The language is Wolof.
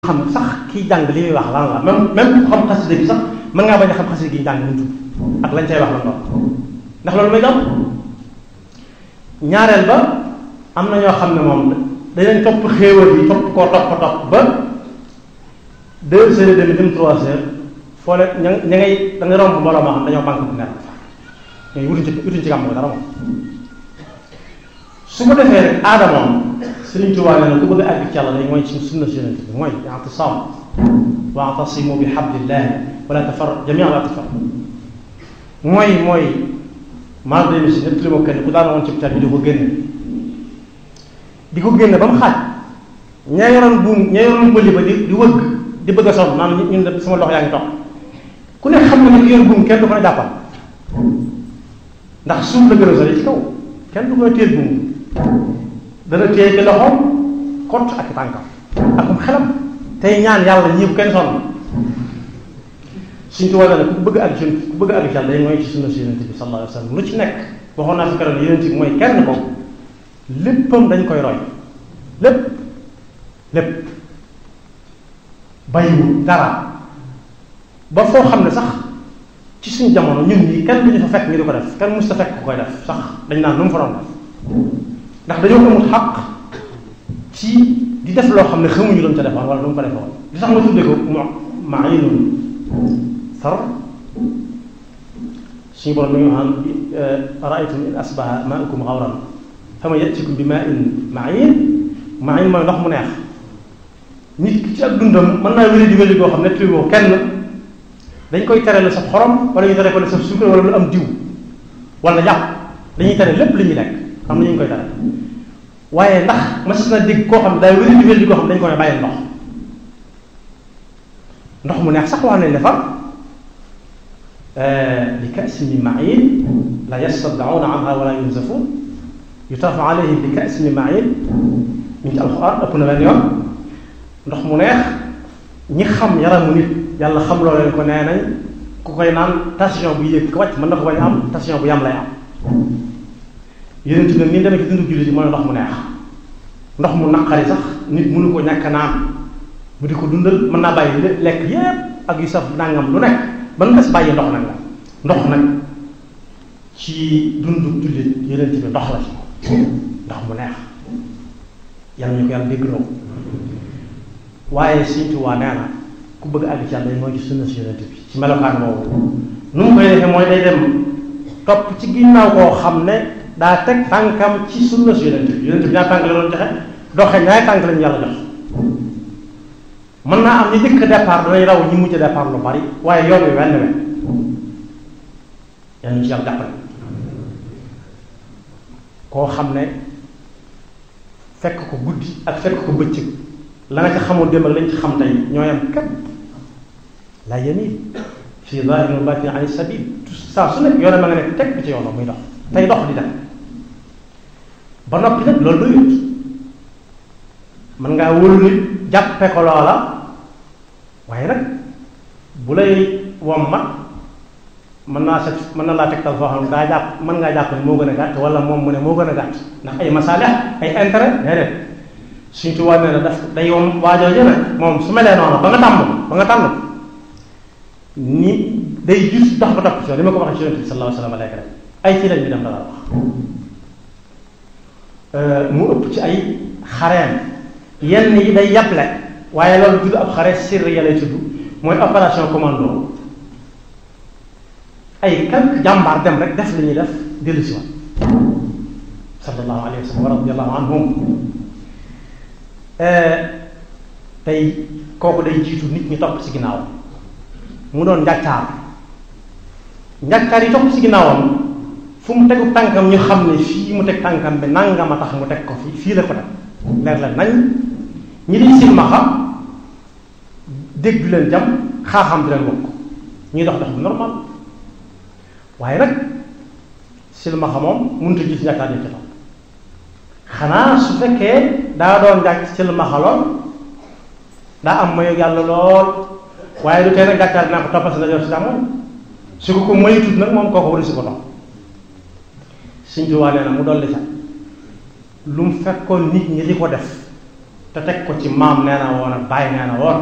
xam sax kiy jàng li muy wax lan la même xam xasida gi sax mën ngaa bañ a xam xasida gi ñu jàng ñu tudd ak lañ cay wax lan la ndax loolu may doon ñaareel ba am na ñoo xam ne moom dañu topp xéewal yi topp koo topp ba 2h30 dem 3h foo leen ña ngay da nga romb mbooloo moo xam dañoo banque bu nekk ñooy wutuñ ci gàmm ko dara moom su ko defee rek aada moom Sëriñ Tuubaa nee na ku bëgg a àgg ci Yàlla day mooy ci sunna si Yonent bi mooy i'tisaam wa'tasimu bi hablillahi wala tafarraqu jamii'an wala tafarraqu mooy maa ngi leen si ñett li ma kenn ku daan woon ci bi di ko génne ba mu xaaj ña yoroon bëli ba di wëgg di bëgg a sonn naan ñun de sama loxo yaa ngi toog ku ne xam na ne ki yor buum kenn du ko ne jàppal ndax suuf la gën a sori ci kaw kenn du ko ne téel buum dana téye ci loxoom kott ak tànkam akum xelam tey ñaan yàlla ñii bu kenn sonn suñ tuwal ne ku bëgg ak yàlla day mooy ci sunna si Yonent bi sallallahu alayhi wa sallam lu ci nekk waxoon naa fi keroog ne Yonent bi mooy kenn ko léppam dañ koy roy lépp bàyyiwul dara ba foo xam ne sax ci suñu jamono ñun ñii kenn duñu fa fekk ngi di ko def kenn mës ta fekk ku koy def sax dañ naan nu mu fa doon def ndax dañoo amul xaq ci di def loo xam ne xamuñu lu mu ca defoon wala lu mu ko defoon li tax ma tuddee ko ma'inun sar suñu borom mi nga xam ara'aytum in asbaha ma'ukum ghawran faman ya'tikum bi ma'in ma'in mooy ndox mu neex nit ki ci ak dundam mën naa wéli koo xam ne tuuti kenn dañ koy tere la sa xorom wala ñu tere ko la sa suukar wala lu am diw wala jàpp dañuy tere lépp li ñuy lekk am na ñu ngi koy tere waaye ndax mas na dégg koo xam ne daay wéli koo xam ne dañ koy bàyyi ndox mu neex sax wax nañ ne fa li ka'sin min ma'in la yastad'una anha wala yunzafun yutafu alayhim bi ka'sin min ma'in ñu ci alxuraan ëpp na benn yoon ndox mu neex ñi xam yaramu nit yàlla xam loo leen ko nee nañ ku koy naan tension bu yéeg ko wàcc mën na ko bañ am tension bu yam lay am Yonent bi nag ni demee ci dundu jullit yi mooy ndox mu neex ndox mu naqari sax nit mënu ko ñàkk naan bu di ko dundal mën naa bàyyi lekk yépp ak yu saf nangam lu nekk ba mu des bàyyi ndox nag la ndox nag ci dundu jullit Yonent bi ndox la ci ndox mu neex yàlla ñu ko yàlla dégg loo waaye Sëriñ Tuubaa nee na ku bëgg àgg ci Yàlla mooy ci sunna si Yonent bi ci melokaan boobu nu mu koy defee mooy day dem topp ci ginnaaw koo xam ne daa teg tànkam ci sunna si Yonent bi ñaar tànk la doon joxe doxe ñaari tànk lañu yàlla jox mën naa am ñi jëkk départ danay raw ñi mujj départ lu bari waaye yoon wi wenn yàlla ñu ci yàlla jàppale koo xam ne fekk ko guddi ak fekk ko bëccëg la nga ca xamoon démb ak lañ ci xam tey ñoo yam kat la yamil fii zahirin wa batin an sabil saa su nekk yoone ma nga nekk teg bi ci yoon muy dox tey dox di dem ba noppi nag loolu doyut mën ngaa wóolu nit jàppe ko loola waaye nag bu lay wommat mën na laa tegtal foo xam ne daa jàpp mën ngaa jàpp ne moo gën a gàtt wala moom mu ne moo gën a gàtt ndax ay masaalih ay intérêt déedéet Sëriñ Tuubaa nee na daf day yom waajoo jëne moom su melee noonu ba nga tànn ni day jus dox ba topp ci li ma ko waxee ci Yonent bi sallallahu alayhi wa sallam léegi rek ay ci lañ bi dem dala wax mu ëpp ci ay xareem yenn yi day yàble waaye loolu tudd ab xare sirri ya lay tudd mooy opération commando ay quelque jàmbaar dem rek def li ñuy def dellu si waat sallallahu alayhi wa sallam wa radiyallahu anhum tey kooku day jiitu nit ñi topp ci ginnaawam mu doon njàccaar yi topp ci ginnaawam fu mu tegu tànkam ñu xam ne fii mu teg tànkam bi nangam a tax mu teg ko fii la ko teg leer la nañ ñi di silmaxa dégg du leen jam xaaxam di leen wokk ñuy dox bu normal waaye nag silmaxa moom mënut a gis njàccaar yi ci topp xanaa su fekkee daa doon njàcc silmaxa lool daa am mayu yàlla lool waaye du tee nag njàccaar dinaa ko toppal si la yor si damoon su ko mayutut nag moom kooku wari si ko topp Sëriñ Tuubaa nee na mu dolli ca lu mu fekkoon nit ñi di ko def te teg ko ci maam nee na woon ak bàyyi nee na woon